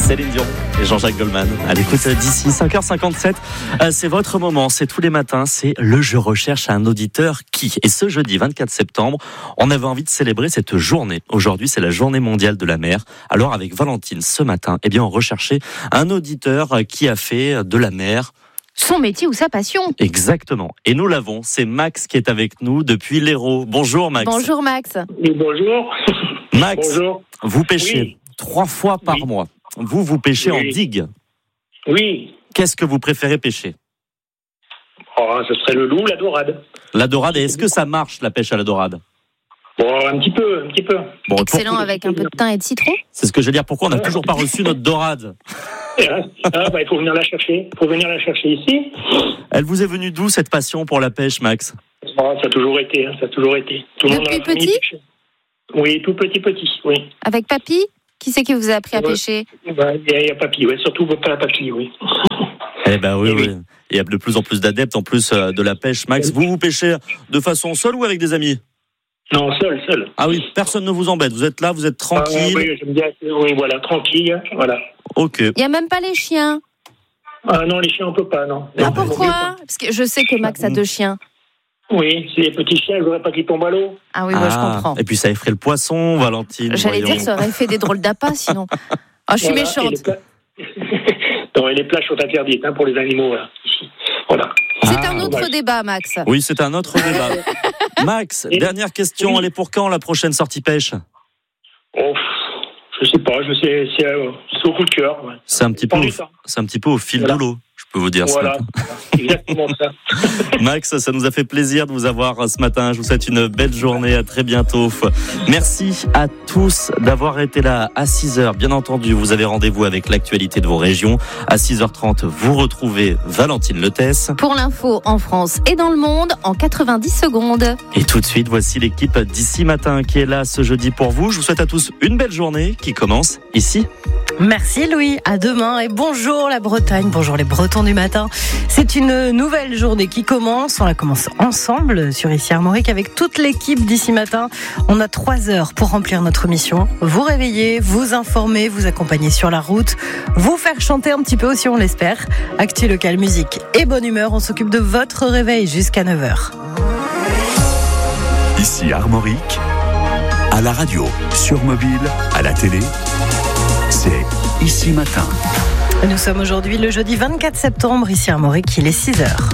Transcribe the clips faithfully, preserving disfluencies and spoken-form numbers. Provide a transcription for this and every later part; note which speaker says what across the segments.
Speaker 1: Céline Dion et Jean-Jacques Goldman à l'écoute d'ici cinq heures cinquante-sept. Euh, c'est votre moment, c'est tous les matins, c'est le Je recherche un auditeur qui. Et ce jeudi vingt-quatre septembre, on avait envie de célébrer cette journée. Aujourd'hui, c'est la journée mondiale de la mer. Alors avec Valentine, ce matin, eh bien, on recherchait un auditeur qui a fait de la mer
Speaker 2: son métier ou sa passion.
Speaker 1: Exactement. Et nous l'avons, c'est Max qui est avec nous depuis l'Hérault. Bonjour Max.
Speaker 2: Bonjour Max.
Speaker 3: Oui, bonjour.
Speaker 1: Max,
Speaker 3: bonjour.
Speaker 1: Vous pêchez
Speaker 3: oui.
Speaker 1: trois fois par
Speaker 3: oui.
Speaker 1: mois. Vous, vous pêchez
Speaker 3: oui.
Speaker 1: en digue.
Speaker 3: Oui.
Speaker 1: Qu'est-ce que vous préférez pêcher ?
Speaker 3: Oh, ce serait le loup, la dorade.
Speaker 1: La dorade, et est-ce que ça marche la pêche à la dorade ?
Speaker 3: Bon, un petit peu, un petit peu.
Speaker 1: Bon,
Speaker 2: Excellent,
Speaker 1: pour...
Speaker 2: avec un peu de thym et de citron.
Speaker 1: C'est ce que je veux dire. Pourquoi on n'a toujours pas reçu notre dorade ?
Speaker 3: Ah, bah, il faut venir la chercher. Il faut venir la chercher ici.
Speaker 1: Elle vous est venue d'où cette passion pour la pêche, Max ?
Speaker 3: Oh, ça a toujours été, hein, ça a toujours été. Tout le monde
Speaker 2: Depuis
Speaker 3: dans la famille
Speaker 2: petit
Speaker 3: pêche. Oui, tout petit, petit, oui.
Speaker 2: Avec papy ? Qui c'est qui vous a appris à
Speaker 3: Ouais.
Speaker 2: pêcher ?
Speaker 3: Bah, il y, a- il y a papy, oui, surtout pas papy, oui.
Speaker 1: Eh ben oui,
Speaker 3: Et
Speaker 1: oui.
Speaker 3: oui.
Speaker 1: Il y a de plus en plus d'adeptes en plus euh, de la pêche. Max, vous vous pêchez de façon seule ou avec des amis ?
Speaker 3: Non, seul, seul.
Speaker 1: Ah oui, personne ne vous embête. Vous êtes là, vous êtes tranquille.
Speaker 3: Ah, oui, j'aime bien. Oui, voilà, tranquille, voilà.
Speaker 1: Ok.
Speaker 2: Il n'y a même pas les chiens.
Speaker 3: Ah non, les chiens, on peut pas, non.
Speaker 2: Ah,
Speaker 3: Non,
Speaker 2: pourquoi ? Parce que je sais que Max a deux chiens.
Speaker 3: Oui, c'est les petits chiens, je voudrais pas qu'ils tombent à l'eau.
Speaker 2: Ah oui, moi je comprends.
Speaker 1: Et puis ça effraie le poisson, Valentine.
Speaker 2: J'allais
Speaker 1: voyons.
Speaker 2: dire, ça aurait fait des drôles d'appâts sinon. Ah, je suis
Speaker 3: Voilà,
Speaker 2: méchante.
Speaker 3: et les pla- non, et les plages sont interdites hein, pour les animaux, là, ici. Voilà.
Speaker 2: C'est
Speaker 1: Ah,
Speaker 2: un autre
Speaker 3: ouais.
Speaker 2: débat, Max.
Speaker 1: Oui, c'est un autre débat. Max,
Speaker 3: Et-
Speaker 1: dernière question.
Speaker 3: Oui.
Speaker 1: Elle est pour quand la prochaine sortie pêche ?
Speaker 3: Oh, je sais pas, je sais, c'est, euh, c'est au coup de cœur. Ouais.
Speaker 1: C'est un petit peu,
Speaker 3: Prends
Speaker 1: au,
Speaker 3: du temps.
Speaker 1: c'est un petit peu au fil
Speaker 3: Voilà.
Speaker 1: de l'eau. Je peux vous dire
Speaker 3: Voilà,
Speaker 1: ça.
Speaker 3: exactement ça.
Speaker 1: Max, ça nous a fait plaisir de vous avoir ce matin. Je vous souhaite une belle journée. À très bientôt. Merci à tous d'avoir été là à six heures. Bien entendu, vous avez rendez-vous avec l'actualité de vos régions. À six heures trente, vous retrouvez Valentine Letès.
Speaker 2: Pour l'info en France et dans le monde en quatre-vingt-dix secondes.
Speaker 1: Et tout de suite, voici l'équipe d'ici matin qui est là ce jeudi pour vous. Je vous souhaite à tous une belle journée qui commence ici.
Speaker 4: Merci Louis, à demain et bonjour la Bretagne, bonjour les Bretons du matin. C'est une nouvelle journée qui commence, on la commence ensemble sur Ici Armorique avec toute l'équipe d'ici matin. On a trois heures pour remplir notre mission, vous réveiller, vous informer, vous accompagner sur la route, vous faire chanter un petit peu aussi on l'espère. Actu local, musique et bonne humeur, on s'occupe de votre réveil jusqu'à neuf heures.
Speaker 5: Ici Armorique, à la radio, sur mobile, à la télé, c'est Ici Matin.
Speaker 4: Nous sommes aujourd'hui le jeudi vingt-quatre septembre, ici à Armorique, il est six heures.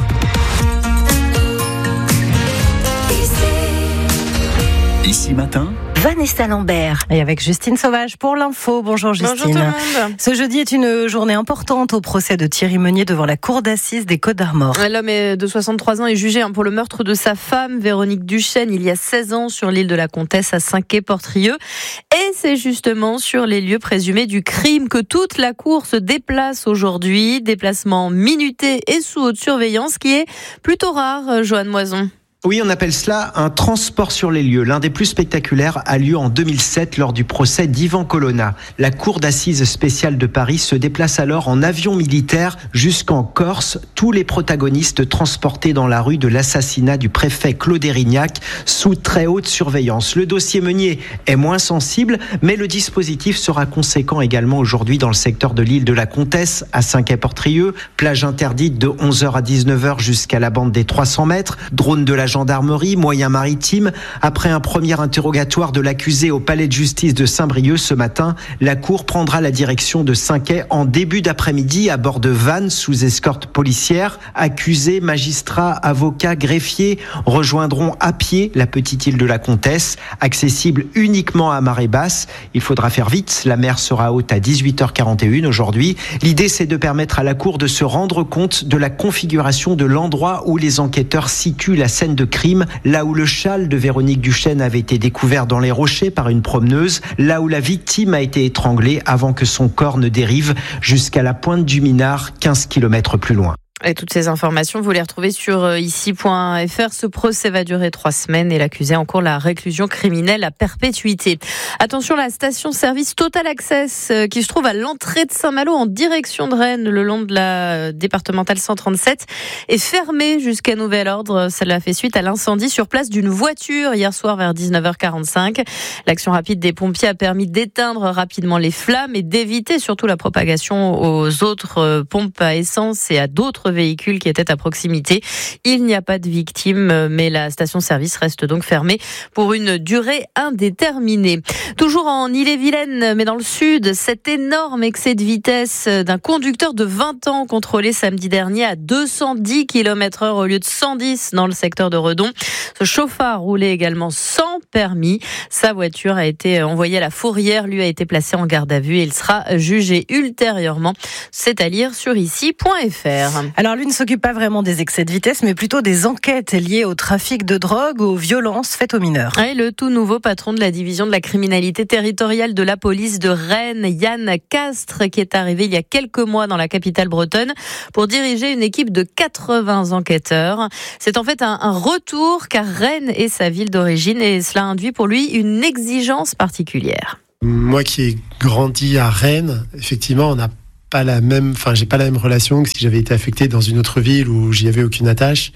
Speaker 5: Ici Matin,
Speaker 4: Vanessa Lambert. Et avec Justine Sauvage pour l'info. Bonjour Justine.
Speaker 6: Bonjour tout le monde.
Speaker 4: Ce jeudi est une journée importante au procès de Thierry Meunier devant la cour d'assises des Côtes-d'Armor.
Speaker 6: L'homme de soixante-trois ans est jugé pour le meurtre de sa femme, Véronique Duchesne, il y a seize ans sur l'île de la Comtesse à Saint-Quay-Portrieux. Et c'est justement sur les lieux présumés du crime que toute la cour se déplace aujourd'hui. Déplacement minuté et sous haute surveillance qui est plutôt rare, Joanne Moison.
Speaker 7: Oui, on appelle cela un transport sur les lieux. L'un des plus spectaculaires a lieu en deux mille sept lors du procès d'Ivan Colonna. La cour d'assises spéciale de Paris se déplace alors en avion militaire jusqu'en Corse. Tous les protagonistes transportés dans la rue de l'assassinat du préfet Claude Érignac sous très haute surveillance. Le dossier Meunier est moins sensible, mais le dispositif sera conséquent également aujourd'hui dans le secteur de l'île de la Comtesse à Saint-Quay-Portrieux. Plage interdite de onze heures à dix-neuf heures jusqu'à la bande des trois cents mètres. Drone de la gendarmerie, moyens maritimes. Après un premier interrogatoire de l'accusé au palais de justice de Saint-Brieuc ce matin, la cour prendra la direction de Saint-Quay en début d'après-midi à bord de vannes sous escorte policière. Accusés, magistrats, avocats, greffiers rejoindront à pied la petite île de la Comtesse, accessible uniquement à marée basse. Il faudra faire vite, la mer sera haute à dix-huit heures quarante et une aujourd'hui. L'idée, c'est de permettre à la cour de se rendre compte de la configuration de l'endroit où les enquêteurs situent la scène de crime, là où le châle de Véronique Duchesne avait été découvert dans les rochers par une promeneuse, là où la victime a été étranglée avant que son corps ne dérive jusqu'à la pointe du Minard, quinze kilomètres plus loin.
Speaker 6: Et toutes ces informations, vous les retrouvez sur ici point f r. Ce procès va durer trois semaines et l'accusé encourt la réclusion criminelle à perpétuité. Attention, la station-service Total Access qui se trouve à l'entrée de Saint-Malo en direction de Rennes, le long de la départementale cent trente-sept, est fermée jusqu'à nouvel ordre. Cela fait suite à l'incendie sur place d'une voiture hier soir vers dix-neuf heures quarante-cinq. L'action rapide des pompiers a permis d'éteindre rapidement les flammes et d'éviter surtout la propagation aux autres pompes à essence et à d'autres véhicules qui étaient à proximité. Il n'y a pas de victimes, mais la station-service reste donc fermée pour une durée indéterminée. Toujours en Ille-et-Vilaine, mais dans le sud, cet énorme excès de vitesse d'un conducteur de vingt ans contrôlé samedi dernier à deux cent dix kilomètres heure au lieu de cent dix dans le secteur de Redon. Ce chauffard roulait également sans permis. Sa voiture a été envoyée à la fourrière, lui a été placé en garde à vue et il sera jugé ultérieurement. C'est à lire sur ici point f r.
Speaker 4: Alors lui ne s'occupe pas vraiment des excès de vitesse, mais plutôt des enquêtes liées au trafic de drogue, aux violences faites aux mineurs.
Speaker 6: Et le tout nouveau patron de la division de la criminalité territoriale de la police de Rennes, Yann Castres, qui est arrivé il y a quelques mois dans la capitale bretonne pour diriger une équipe de quatre-vingts enquêteurs. C'est en fait un, un retour car Rennes est sa ville d'origine et cela induit pour lui une exigence particulière.
Speaker 8: Moi qui ai grandi à Rennes, effectivement, on n'a pas la même, enfin, j'ai pas la même relation que si j'avais été affecté dans une autre ville où j'y avais aucune attache.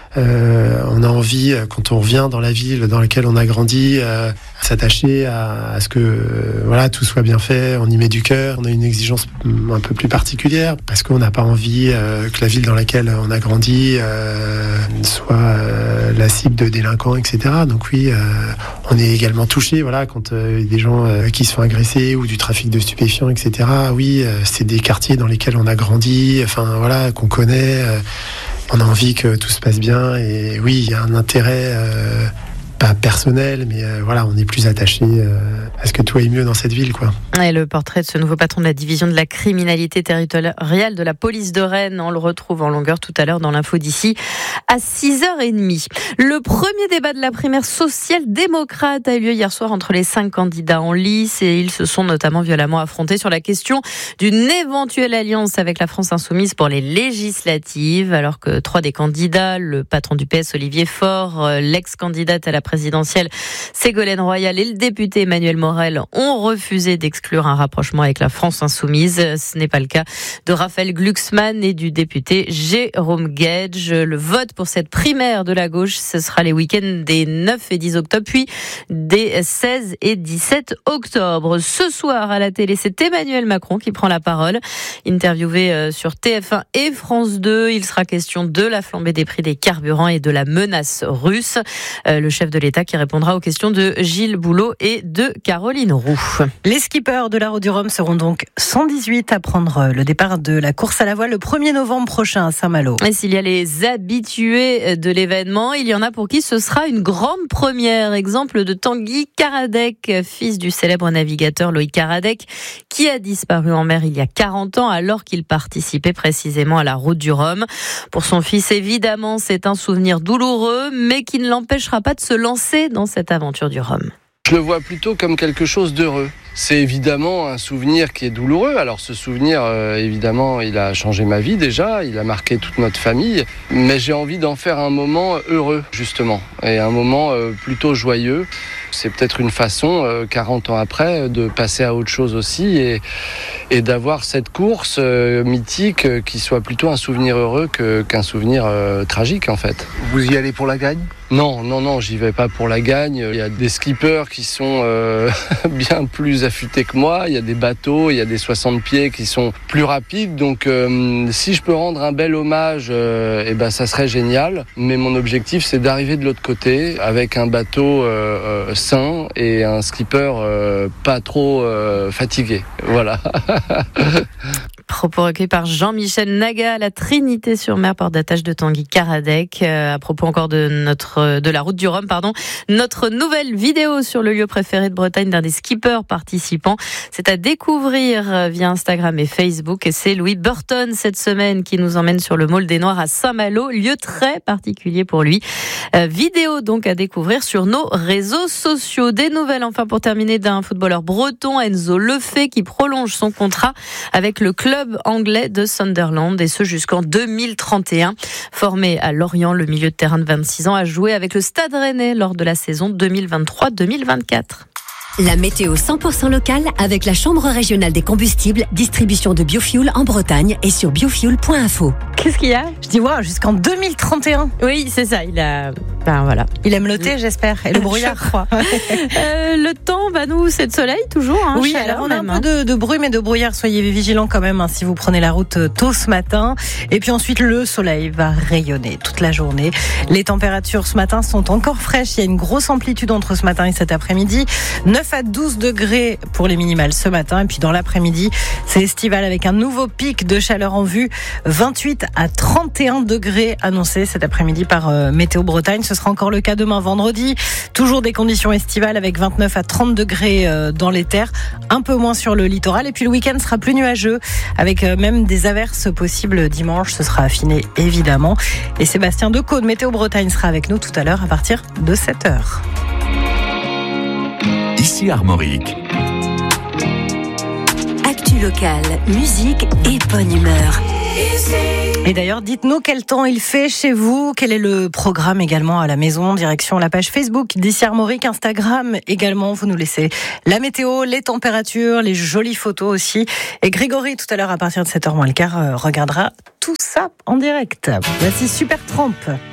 Speaker 8: Euh, on a envie, quand on revient dans la ville dans laquelle on a grandi, euh, à s'attacher à, à ce que euh, voilà, tout soit bien fait, on y met du cœur. On a une exigence un peu plus particulière parce qu'on n'a pas envie euh, que la ville dans laquelle on a grandi euh, soit euh, la cible de délinquants, et cetera. Donc oui, euh, on est également touché, voilà, quand euh, il y a des gens euh, qui se font agresser ou du trafic de stupéfiants, et cetera. Oui, euh, c'est des quartiers dans lesquels on a grandi, enfin voilà, qu'on connaît. Euh, On a envie que tout se passe bien et oui, il y a un intérêt, euh, pas personnel, mais euh, voilà, on est plus attaché euh, à ce que tout aille mieux dans cette ville, quoi.
Speaker 6: Et le portrait de ce nouveau patron de la division de la criminalité territoriale de la police de Rennes, on le retrouve en longueur tout à l'heure dans l'info d'ici à six heures trente. Le premier débat de la primaire social-démocrate a eu lieu hier soir entre les cinq candidats en lice et ils se sont notamment violemment affrontés sur la question d'une éventuelle alliance avec la France insoumise pour les législatives, alors que trois des candidats, le patron du P S Olivier Faure, l'ex-candidate à la présidentielle Ségolène Royal et le député Emmanuel Morel ont refusé d'exclure un rapprochement avec la France insoumise. Ce n'est pas le cas de Raphaël Glucksmann et du député Jérôme Guedj. Le vote pour cette primaire de la gauche, ce sera les week-ends des neuf et dix octobre, puis des seize et dix-sept octobre. Ce soir à la télé, c'est Emmanuel Macron qui prend la parole. Interviewé sur T F un et France deux, il sera question de la flambée des prix des carburants et de la menace russe. Le chef de l'État qui répondra aux questions de Gilles Boulot et de Caroline Roux.
Speaker 4: Les skippers de la Route du Rhum seront donc cent dix-huit à prendre le départ de la course à la voile le premier novembre prochain à Saint-Malo.
Speaker 6: Et s'il y a les habitués de l'événement, il y en a pour qui ce sera une grande première. Exemple de Tanguy Karadec, fils du célèbre navigateur Loïc Karadec, qui a disparu en mer il y a quarante ans alors qu'il participait précisément à la Route du Rhum. Pour son fils, évidemment, c'est un souvenir douloureux, mais qui ne l'empêchera pas de se lancer dans cette aventure du Rhum.
Speaker 9: Je le vois plutôt comme quelque chose d'heureux. C'est évidemment un souvenir qui est douloureux. Alors ce souvenir, euh, évidemment, il a changé ma vie déjà, il a marqué toute notre famille. Mais j'ai envie d'en faire un moment heureux, justement, et un moment euh, plutôt joyeux. C'est peut-être une façon, euh, quarante ans après, de passer à autre chose aussi et, et d'avoir cette course euh, mythique euh, qui soit plutôt un souvenir heureux que, qu'un souvenir euh, tragique, en fait.
Speaker 10: Vous y allez pour la gagne ?
Speaker 9: Non, non, non, j'y vais pas pour la gagne. Il y a des skippers qui sont euh, bien plus affûtés que moi. Il y a des bateaux, il y a des soixante pieds qui sont plus rapides. Donc, euh, si je peux rendre un bel hommage, euh, eh ben, ça serait génial. Mais mon objectif, c'est d'arriver de l'autre côté avec un bateau euh, euh, sain et un skipper euh, pas trop euh, fatigué. Voilà.
Speaker 6: Propos recueillis par Jean-Michel Naga à la Trinité-sur-Mer, port d'attache de Tanguy Karadec. Euh, à propos encore de notre de la Route du Rhum, pardon, notre nouvelle vidéo sur le lieu préféré de Bretagne d'un des skippers participants, c'est à découvrir via Instagram et Facebook. Et c'est Louis Burton cette semaine qui nous emmène sur le Môle des Noirs à Saint-Malo, lieu très particulier pour lui. Euh, vidéo donc à découvrir sur nos réseaux sociaux. Des nouvelles enfin pour terminer d'un footballeur breton, Enzo Lefebvre, qui prolonge son contrat avec le club club anglais de Sunderland et ce jusqu'en deux mille trente et un. Formé à Lorient, le milieu de terrain de vingt-six ans a joué avec le Stade Rennais lors de la saison deux mille vingt-trois deux mille vingt-quatre.
Speaker 10: La météo cent pour cent locale avec la Chambre régionale des combustibles, distribution de biofuel en Bretagne et sur biofuel point info.
Speaker 4: Qu'est-ce qu'il y a? Je dis waouh, jusqu'en deux mille trente et un.
Speaker 6: Oui, c'est ça. Il a, ben voilà.
Speaker 4: Il aime le thé, j'espère, et le brouillard.
Speaker 6: Je crois. euh, le temps, bah nous, c'est de soleil toujours. Hein,
Speaker 4: oui, alors on a un peu de, de brume et de brouillard. Soyez vigilants quand même hein, si vous prenez la route tôt ce matin. Et puis ensuite, le soleil va rayonner toute la journée. Les températures ce matin sont encore fraîches. Il y a une grosse amplitude entre ce matin et cet après-midi. neuf à douze degrés pour les minimales ce matin. Et puis dans l'après-midi, c'est estival avec un nouveau pic de chaleur en vue. vingt-huit à trente et un degrés annoncés cet après-midi par euh, Météo Bretagne. Ce sera encore le cas demain vendredi. Toujours des conditions estivales avec vingt-neuf à trente degrés euh, dans les terres. Un peu moins sur le littoral. Et puis le week-end sera plus nuageux avec euh, même des averses possibles dimanche. Ce sera affiné évidemment. Et Sébastien Decaux de Météo Bretagne sera avec nous tout à l'heure à partir de sept heures.
Speaker 5: Ici Armorique.
Speaker 10: Actu locale, musique et bonne humeur.
Speaker 4: Et d'ailleurs, dites-nous quel temps il fait chez vous, quel est le programme également à la maison, direction la page Facebook d'Ici Armorique, Instagram également, vous nous laissez la météo, les températures, les jolies photos aussi. Et Grégory, tout à l'heure à partir de sept heures moins le quart, regardera tout ça en direct. Voici Supertramp.